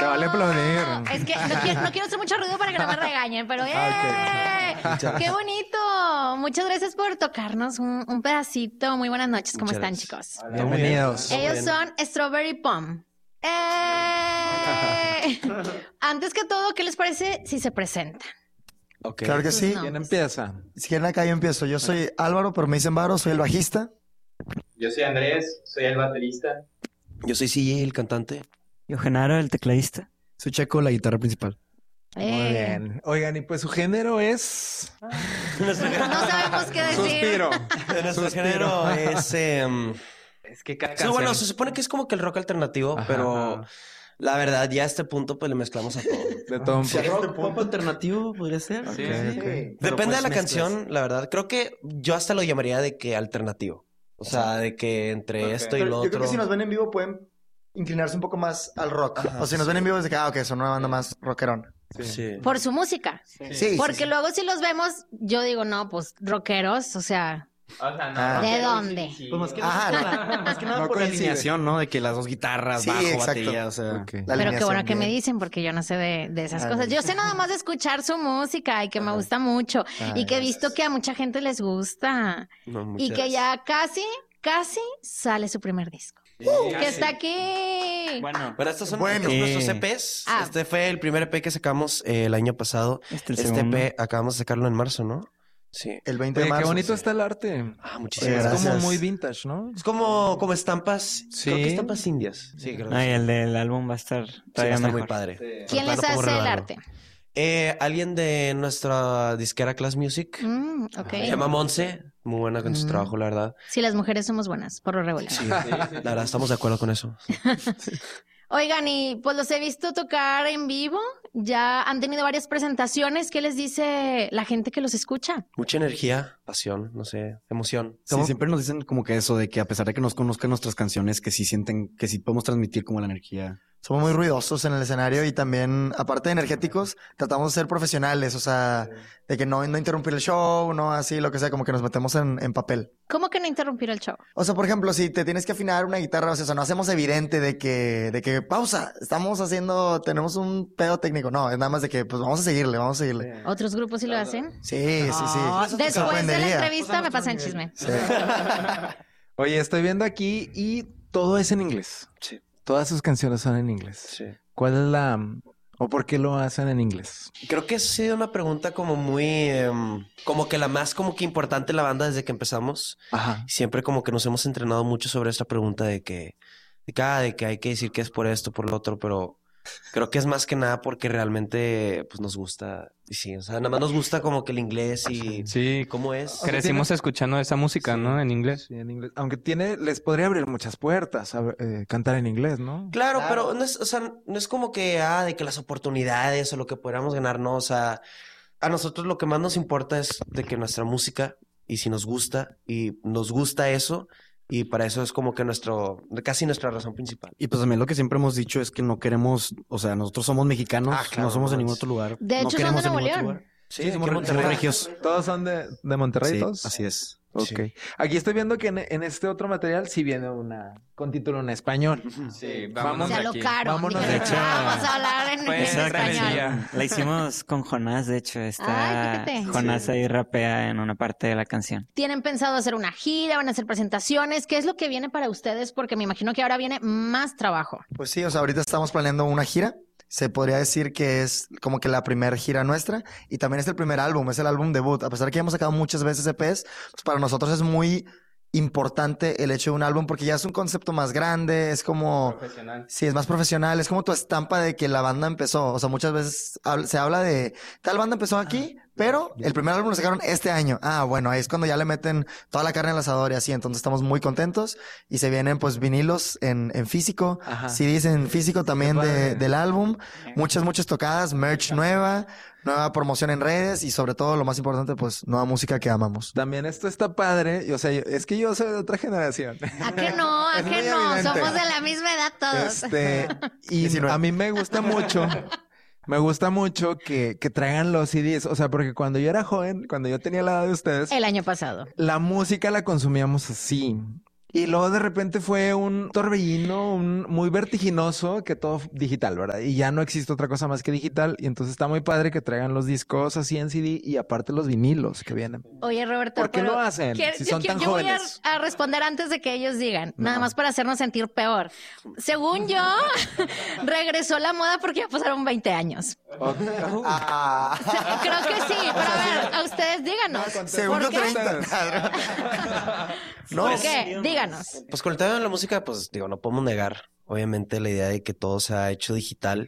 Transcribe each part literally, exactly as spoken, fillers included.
Se vale aplaudir. Es que no quiero, no quiero hacer mucho ruido para que no me regañen, pero ¡eh! Okay. ¡Qué bonito! Muchas gracias por tocarnos un, un pedacito. Muy buenas noches. ¿Cómo Muchas están, gracias. chicos? Bienvenidos. Ellos son Strawberry Pom. ¡Eh! Antes que todo, ¿qué les parece si se presentan? Ok. Claro que sí. No. ¿Quién empieza? Si quieren acá yo empiezo. Yo soy Álvaro, pero me dicen Varo, soy el bajista. Yo soy Andrés, soy el baterista. Yo soy C J, el cantante. Yo, Genaro, el tecladista. Soy Checo, la guitarra principal. Muy Eh, bien. Oigan, y pues su género es... No sabemos qué decir. Suspiro. Nuestro género es... em, Es que cada sí, canción... bueno, se supone que es como que el rock alternativo, Ajá. pero la verdad, ya a este punto pues le mezclamos a todo. De todo un poco. Rock, pop alternativo podría ser. Sí, Ok, sí. ok. Depende Pero, de pues, la mezclas. canción, la verdad. Creo que yo hasta lo llamaría de que alternativo. O sea, de que entre Ok. esto y Pero lo yo otro. creo que si nos ven en vivo pueden inclinarse un poco más al rock. Ajá, o si nos sí. ven en vivo es de que, ah, ok, son una banda más rockerón. Sí. Por su música. Sí, sí, Porque sí. luego si los vemos, yo digo, no, pues rockeros, o sea, O sea, no. Ah. ¿de pero dónde? sí, sí. Pues más que Ajá, nada, más que nada No por la coincide. alineación, ¿no? De que las dos guitarras, Sí, bajo, exacto. batería, o sea... Ok. La Pero qué alineación, bueno que me bien. dicen, porque yo no sé de, de esas Ah, cosas. no. Yo sé nada más de escuchar su música y que me gusta mucho. Ah, y que he visto gracias. que a mucha gente les gusta. No, Y muchas que ya casi, casi sale su primer disco. Que está aquí. Bueno, Bueno, estos son Bueno. nuestros Eh. E Pes. Ah. Este fue el primer E P que sacamos eh, el año pasado. este es el Este segundo. E P acabamos de sacarlo en marzo, ¿no? Sí. El veinte Oye, de marzo. qué bonito sí. está el arte. Ah, Sí, muchísimas Es gracias. como gracias. muy vintage, ¿no? Es como, como estampas. Sí. Creo que estampas indias. Sí, creo que Ay, sí. el del álbum va a estar Sí, va a todavía estar muy mejor. padre. Sí. ¿Quién Pero les no podemos hace el revelarlo. arte? Eh, alguien de nuestra disquera Class Music. Mm, ok. Se llama Monse. Muy buena con su Mm. trabajo, la verdad. Sí, las mujeres somos buenas, por lo regular. Sí, la verdad, estamos de acuerdo con eso. Oigan, y pues los he visto tocar en vivo. Ya han tenido varias presentaciones. ¿Qué les dice la gente que los escucha? Mucha energía, pasión, no sé, emoción. Sí, siempre nos dicen como que eso, de que a pesar de que nos conozcan nuestras canciones, que sí sienten, que sí podemos transmitir como la energía. Somos muy ruidosos en el escenario y también, aparte de energéticos, tratamos de ser profesionales, o sea, de que no, no interrumpir el show, no así, lo que sea, como que nos metemos en, en papel. ¿Cómo que no interrumpir el show? O sea, por ejemplo, si te tienes que afinar una guitarra, o sea, no hacemos evidente de que, de que pausa, estamos haciendo, tenemos un pedo técnico. No, es nada más de que, pues vamos a seguirle, vamos a seguirle. ¿Otros grupos sí lo hacen? Sí, sí, sí. Ah, Después de la Sorprendería. entrevista me pasan chisme. Sí. Oye, estoy viendo aquí y todo es en inglés. Sí, Todas sus canciones son en inglés. sí. ¿Cuál es la... o por qué lo hacen en inglés? Creo que ha sido una pregunta como muy, em, como que la más como que importante en la banda desde que empezamos. Ajá. Siempre como que nos hemos entrenado mucho sobre esta pregunta de que, de que, ah, de que hay que decir que es por esto, por lo otro, pero creo que es más que nada porque realmente pues nos gusta. Y sí, o sea, nada más nos gusta como que el inglés y Sí, cómo es. crecimos escuchando esa música, Sí. ¿no? En inglés. Sí, en inglés. Aunque tiene, les podría abrir muchas puertas a, eh, cantar en inglés, ¿no? Claro, pero no es, o sea, no es como que, ah, de que las oportunidades o lo que podamos ganar, no, o sea, a nosotros lo que más nos importa es de que nuestra música, y si nos gusta, y nos gusta eso, y para eso es como que nuestro, casi nuestra razón principal. Y pues también lo que siempre hemos dicho es que no queremos, o sea, nosotros somos mexicanos, Ah, claro, no somos de no ningún es- otro lugar. De no hecho, son queremos de en Nuevo ningún otro León. lugar. Sí, Sí, aquí somos, en somos Monterrey. regios. Todos son de, de Monterrey, Sí, todos. así es. Ok. Sí. Aquí estoy viendo que en, en este otro material sí viene una con título en español. Sí, vámonos Se de lo aquí. caro. Vámonos Dijeron, de hecho. vamos a hablar en, Pues, en Esa español. canción la hicimos con Jonás, de hecho. Está Ay, fíjate. Jonás ahí rapea en una parte de la canción. ¿Tienen pensado hacer una gira? ¿Van a hacer presentaciones? ¿Qué es lo que viene para ustedes? Porque me imagino que ahora viene más trabajo. Pues sí, o sea, ahorita estamos planeando una gira. Se podría decir que es como que la primera gira nuestra y también es el primer álbum, es el álbum debut. A pesar de que ya hemos sacado muchas veces E Pes, pues para nosotros es muy importante el hecho de un álbum porque ya es un concepto más grande, es como... Profesional. Sí, es más profesional, es como tu estampa de que la banda empezó. O sea, muchas veces hab- se habla de tal banda empezó aquí, pero el primer álbum lo sacaron este año. Ah, bueno, ahí es cuando ya le meten toda la carne al asador y así. Entonces estamos muy contentos y se vienen pues vinilos en, en físico, Ajá. C Ds en físico también Qué de, padre. del álbum. Muchas, muchas tocadas, merch nueva, nueva promoción en redes y sobre todo lo más importante pues nueva música que amamos. También esto está padre. Y, o sea, yo- es que yo soy de otra generación. ¿A qué no? ¿A Es qué muy no? evidente. Somos de la misma edad todos. Este, y diecinueve. a mí me gusta mucho, me gusta mucho que, que traigan los C Ds. O sea, porque cuando yo era joven, cuando yo tenía la edad de ustedes, El año pasado. la música la consumíamos así. Y luego de repente fue un torbellino un, muy vertiginoso que todo digital, ¿verdad? Y ya no existe otra cosa más que digital. Y entonces está muy padre que traigan los discos así en C D y aparte los vinilos que vienen. Oye, Roberto, ¿por qué pero lo hacen? quiero- Si son yo, tan yo voy a, jóvenes. a responder antes de que ellos digan, No. nada más para hacernos sentir peor. Según yo, regresó la moda porque ya pasaron veinte años. Ah. Creo que sí, pero a ver, a ustedes díganos. Segundo ¿Por qué? treinta. No. ¿Por qué? Díganos. Pues con el tema de la música, pues digo, no podemos negar, obviamente, la idea de que todo se ha hecho digital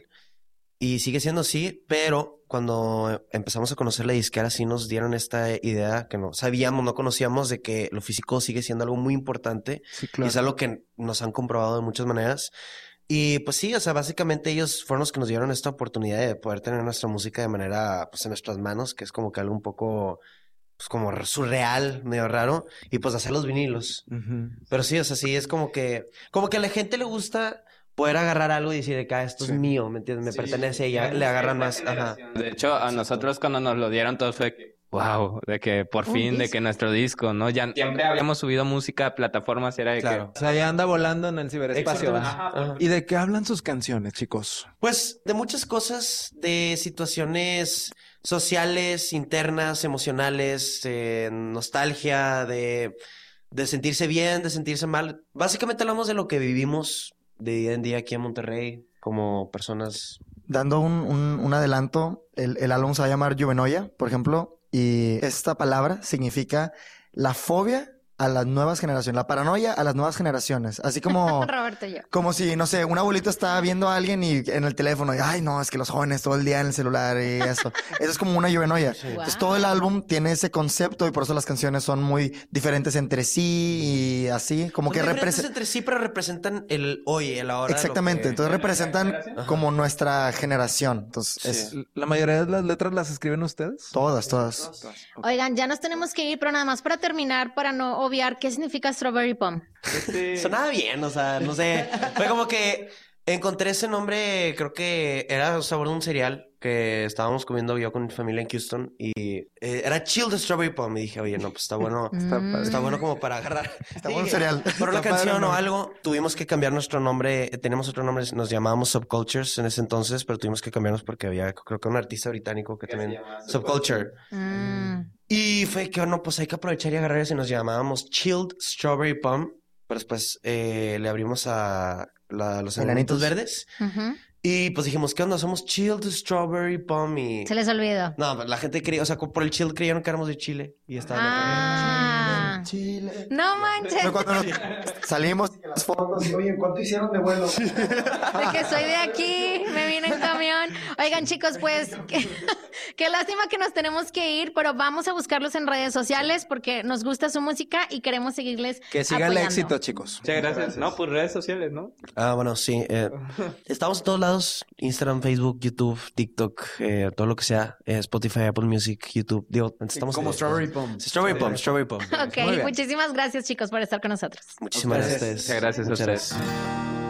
y sigue siendo así, pero cuando empezamos a conocer la disquera, sí nos dieron esta idea que no sabíamos, no conocíamos, de que lo físico sigue siendo algo muy importante Sí, y es algo que nos han comprobado de muchas maneras. Y pues sí, o sea, básicamente ellos fueron los que nos dieron esta oportunidad de poder tener nuestra música de manera, pues en nuestras manos, que es como que algo un poco, pues como surreal, medio raro, y pues hacer los vinilos. Ujú. Pero sí, o sea, sí, es como que, como que a la gente le gusta poder agarrar algo y decir de que ah, esto Sí. es mío, ¿me entiendes? Me Sí, pertenece y ya esta le agarran más. Ajá. generación. De hecho, a nosotros cuando nos lo dieron todos fue que, wow, de que por Un fin, de disco. que nuestro disco, ¿no? Ya siempre habíamos subido música a plataformas, era de Claro. O sea, ya anda volando en el ciberespacio. Exactamente. ¿va? Ajá. Ajá. ¿Y de qué hablan sus canciones, chicos? Pues de muchas cosas, de situaciones sociales, internas, emocionales, eh, nostalgia, de, de sentirse bien, de sentirse mal. Básicamente hablamos de lo que vivimos de día en día aquí en Monterrey como personas. Dando un, un, un adelanto, el, el álbum se va a llamar Juvenoia, por ejemplo, y esta palabra significa la fobia a las nuevas generaciones, la paranoia a las nuevas generaciones. Así como, Roberto y yo. como si, no sé, un abuelito está viendo a alguien y en el teléfono, y, ay, no, es que los jóvenes todo el día en el celular y eso. Eso es como una juvenoia. Entonces Wow. todo el álbum tiene ese concepto y por eso las canciones son muy diferentes entre sí y así, como Son que diferentes representan... entre sí, pero representan el hoy, el ahora. lo Exactamente, que- entonces representan como nuestra generación. Entonces, es ¿La mayoría de las letras las escriben ustedes? todas, todas. Oigan, ya nos tenemos que ir, pero nada más para terminar, para no obviar, ¿qué significa Strawberry Pom? Este, Sonaba bien, o sea, no sé. Fue como que encontré ese nombre, creo que era sabor de un cereal que estábamos comiendo yo con mi familia en Houston y eh, era Chill the Strawberry Pom. Y dije, oye, no, pues está bueno. Está Mm. padre. Está bueno como para agarrar. Está bueno cereal. Por una Está padre, canción ¿no? o algo, tuvimos que cambiar nuestro nombre. Eh, Tenemos otro nombre, nos llamábamos Subcultures en ese entonces, pero tuvimos que cambiarnos porque había, creo que un artista británico que que se también... llama Subculture. Mm. Y fue que, no, pues hay que aprovechar y agarrar eso y nos llamábamos Chilled Strawberry Pom. Pero después eh, le abrimos a la- los enanitos Enanitos. verdes. Ujú. Y pues dijimos, ¿qué onda? Somos Chilled Strawberry Pom y... Se les olvidó. No, pues, la gente creía, o sea, por el chill creyeron que éramos de Chile. Y estaban... Ah. Chile. No manches. Pero cuando nos salimos las fotos, y, oye, ¿cuánto hicieron de vuelo? De que soy de aquí, me vine en camión. Oigan, chicos, pues qué, qué lástima que nos tenemos que ir, pero vamos a buscarlos en redes sociales porque nos gusta su música y queremos seguirles. Que siga el apoyando. éxito, chicos. Muchas gracias. No, pues redes sociales, ¿no? Ah, bueno, sí. eh, estamos en todos lados. Instagram, Facebook, YouTube, TikTok, eh, todo lo que sea. eh, Spotify, Apple Music, YouTube. Digo, estamos Como en- Strawberry Pom. Sí, Strawberry Pom, Strawberry Pom. Ok, Muy bien. muchísimas gracias, chicos, por estar con nosotros. Muchísimas gracias a ustedes. Muchas gracias a Muchas ustedes. gracias.